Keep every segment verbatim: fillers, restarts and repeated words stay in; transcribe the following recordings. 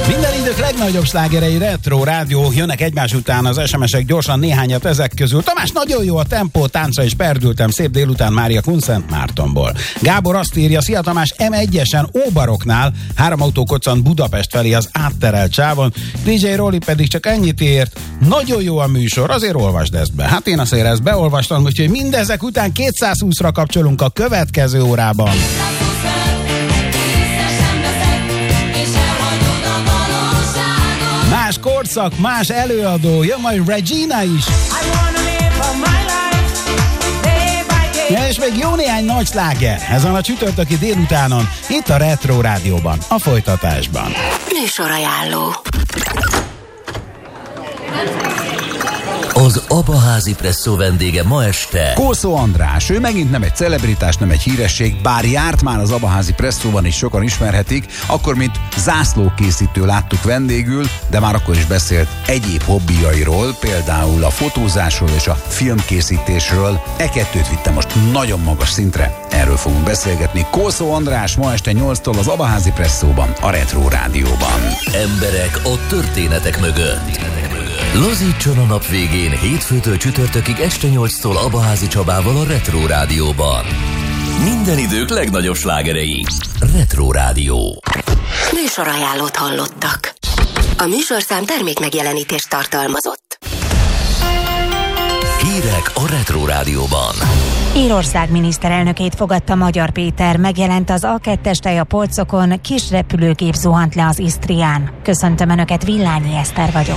Minden idők legnagyobb slágerei Retro Rádió, jönnek egymás után az es em esek, gyorsan néhányat ezek közül. Tamás, nagyon jó a tempó, táncra is perdültem, szép délután Mária Kunszent Mártonból. Gábor azt írja, szia Tamás, em egyesen Óbaroknál három autó koccant Budapest felé az átterelt sávon, dé dzsé Roli pedig csak ennyit ért, nagyon jó a műsor, azért olvasd ezt be. Hát én azért ezt beolvastam, úgyhogy mindezek után kétszázhúszra kapcsolunk a következő órában. Más korszak, más előadó, jön majd Regina is. Ja, és még jó néhány nagy sláger ezen a csütörtöki délutánon, itt a Retro Rádióban, a folytatásban. Műsorajánló. Az Abaházi Presszó vendége ma este Kószó András, ő megint nem egy celebritás, nem egy híresség, bár járt már az Abaházi Presszóban is sokan ismerhetik, akkor mint zászlókészítő láttuk vendégül, de már akkor is beszélt egyéb hobbijairól, például a fotózásról és a filmkészítésről. E kettőt vitte most nagyon magas szintre, erről fogunk beszélgetni. Kószó András ma este nyolctól az Abaházi Presszóban, a Retro Rádióban. Emberek a történetek mögött. Lazítson a nap végén hétfőtől csütörtökig este nyolctól Abaházi Csabával a Retro Rádióban. Minden idők legnagyobb slágerei. Retro Rádió. Műsorajánlót hallottak. A műsorszám termék megjelenítést tartalmazott. Hírek a Retro Rádióban. Írország miniszterelnökét fogadta Magyar Péter, megjelent az á kettes tej a polcokon, kis repülőgép zuhant le az Isztrián. Köszöntöm Önöket, Villányi Eszter vagyok.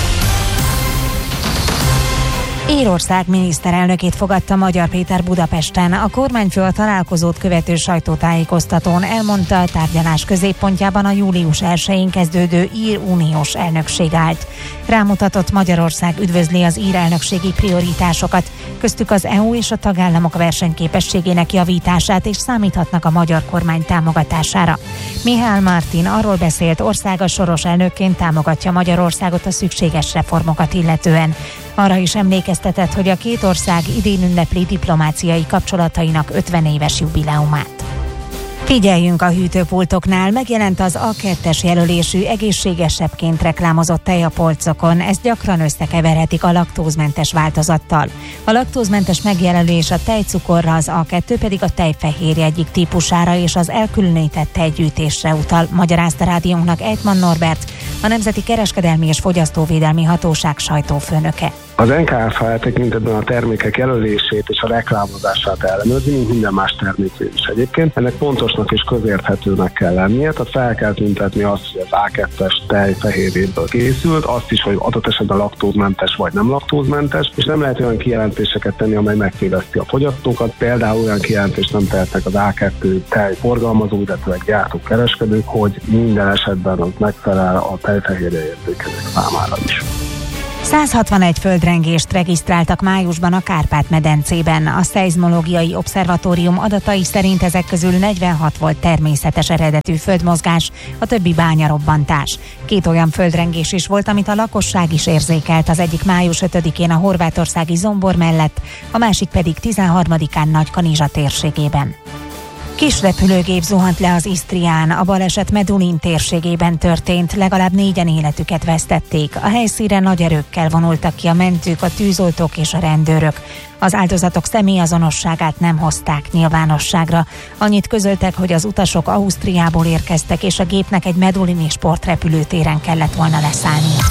Írország miniszterelnökét fogadta Magyar Péter Budapesten. A kormányfő a találkozót követő sajtótájékoztatón elmondta, a tárgyalás középpontjában a július elsején kezdődő ír uniós elnökség állt. Rámutatott, Magyarország üdvözli az ír elnökségi prioritásokat, köztük az é u és a tagállamok versenyképességének javítását, és számíthatnak a magyar kormány támogatására. Mihály Martin arról beszélt, országa soros elnökként támogatja Magyarországot a szükséges reformokat illetően. Arra is emlékeztetett, hogy a két ország idén ünnepli diplomáciai kapcsolatainak ötven éves jubileumát. Figyeljünk a hűtőpultoknál, megjelent az á kettes jelölésű egészségesebbként reklámozott tej a polcokon, ezt gyakran összekeverhetik a laktózmentes változattal. A laktózmentes megjelölés a tejcukorra, az á kettő pedig a tejfehérje egyik típusára és az elkülönített tejgyűjtésre utal, magyarázta rádiónknak Ejtman Norbert, a Nemzeti Kereskedelmi és Fogyasztóvédelmi Hatóság sajtófőnöke. Az en ká ef há tekintetben a termékek jelölését és a reklámozását ellenőrzi, mint minden más terméknél is egyébként. Ennek pontosnak és közérthetőnek kell lennie, tehát fel kell tüntetni azt, hogy az á kettes tej fehérjéből készült, azt is, hogy adott esetben laktózmentes vagy nem laktózmentes, és nem lehet olyan kijelentéseket tenni, amely megtéveszti a fogyasztókat. Például olyan kijelentést nem tehetnek az á kettő tej forgalmazó, illetve gyártó kereskedők, hogy minden esetben az megfelel a tejfehérje értékének számára is. száz hatvanegy földrengést regisztráltak májusban a Kárpát-medencében. A Szeizmológiai Obszervatórium adatai szerint ezek közül negyvenhat volt természetes eredetű földmozgás, a többi bányarobbantás. Két olyan földrengés is volt, amit a lakosság is érzékelt, az egyik május ötödikén a horvátországi Zombor mellett, a másik pedig tizenharmadikán Nagykanizsa térségében. Kis repülőgép zuhant le az Isztrián, a baleset Medulin térségében történt, legalább négyen életüket vesztették. A helyszínre nagy erőkkel vonultak ki a mentők, a tűzoltók és a rendőrök. Az áldozatok személyazonosságát nem hozták nyilvánosságra. Annyit közöltek, hogy az utasok Ausztriából érkeztek, és a gépnek egy medulini sportrepülőtéren kellett volna leszállnia.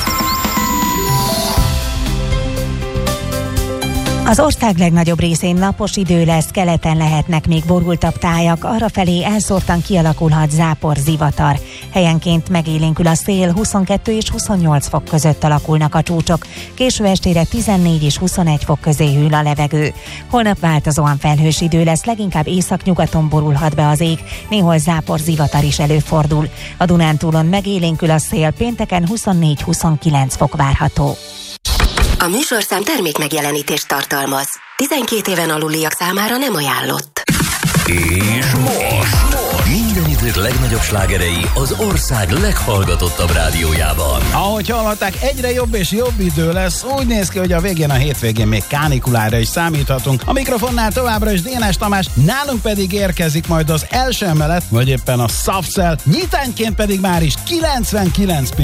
Az ország legnagyobb részén napos idő lesz, keleten lehetnek még borultabb tájak, arrafelé elszórtan kialakulhat zápor, zivatar. Helyenként megélénkül a szél, huszonkettő és huszonnyolc fok között alakulnak a csúcsok. Késő estére tizennégy és huszonegy fok közé hűl a levegő. Holnap változóan felhős idő lesz, leginkább északnyugaton borulhat be az ég, néhol zápor, zivatar is előfordul. A Dunántúlon megélénkül a szél, pénteken huszonnégy-huszonkilenc fok várható. A műsorszám termék megjelenítést tartalmaz. tizenkét éven aluliak számára nem ajánlott. És most minden idő idők legnagyobb slágerei az ország leghallgatottabb rádiójában. Ahogy hallhatták, egyre jobb és jobb idő lesz. Úgy néz ki, hogy a végén, a hétvégén még kánikulára is számíthatunk. A mikrofonnál továbbra is Dénes Tamás, nálunk pedig érkezik majd az első emelet, vagy éppen a Szafszel, nyitányként pedig már is kilencvenkilenc